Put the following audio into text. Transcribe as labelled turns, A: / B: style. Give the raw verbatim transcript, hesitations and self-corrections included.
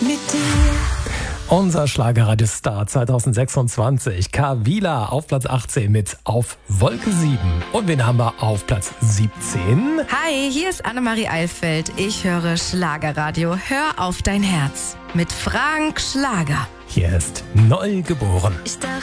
A: mit dir.
B: Unser Schlagerradiostar zwanzig sechsundzwanzig, Kavila auf Platz achtzehn mit Auf Wolke sieben. Und wen haben wir auf Platz siebzehn?
A: Hi, hier ist Annemarie Eilfeld. Ich höre Schlagerradio. Hör auf dein Herz mit Frank Schlager.
B: Hier ist Neugeboren.
C: Ich dachte,